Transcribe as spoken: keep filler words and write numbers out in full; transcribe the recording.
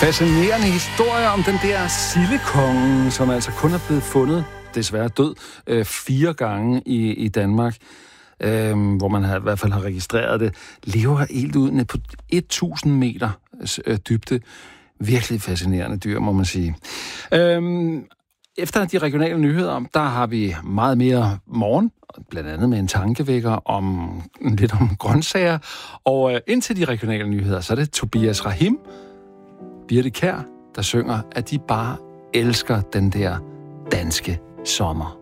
Fascinerende historie om den der sildekonge, som altså kun er blevet fundet, desværre død, øh, fire gange i, i Danmark, øh, hvor man har, i hvert fald har registreret det, lever helt ud ned på tusind meter øh, dybde. Virkelig fascinerende dyr, må man sige. Øh, efter de regionale nyheder, der har vi meget mere morgen, blandt andet med en tankevækker om lidt om grøntsager. Og øh, indtil de regionale nyheder, så er det Tobias Rahim, Birte Kjær, der synger, at de bare elsker den der danske sommer.